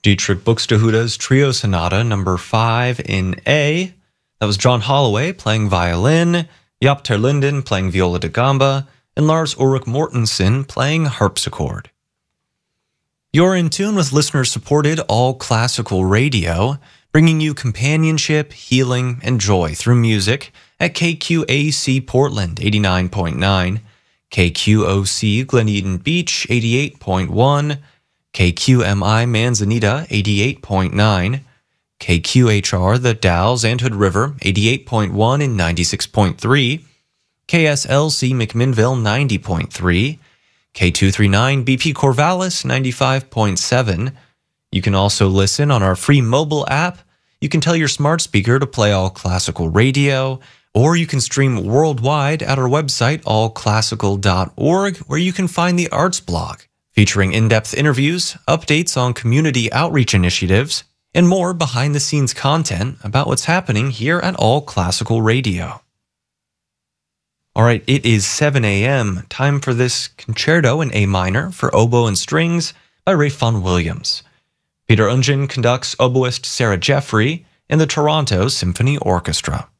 Dietrich Buxtehude's Trio Sonata number 5 in A. That was John Holloway playing violin, Jaap ter Linden playing viola da gamba, and Lars Ulrik Mortensen playing harpsichord. You're in tune with listener-supported all classical radio, bringing you companionship, healing, and joy through music at KQAC Portland 89.9, KQOC Gleneden Beach 88.1, KQMI Manzanita 88.9, KQHR The Dalles and Hood River 88.1 and 96.3, KSLC McMinnville 90.3, K239 BP Corvallis 95.7. You can also listen on our free mobile app. You can tell your smart speaker to play all classical radio, or you can stream worldwide at our website, allclassical.org, where you can find the arts blog, featuring in-depth interviews, updates on community outreach initiatives, and more behind-the-scenes content about what's happening here at All Classical Radio. All right, it is 7 a.m. Time for this concerto in A minor for oboe and strings by Ralph Vaughan Williams. Peter Ungen conducts oboist Sarah Jeffrey and the Toronto Symphony Orchestra.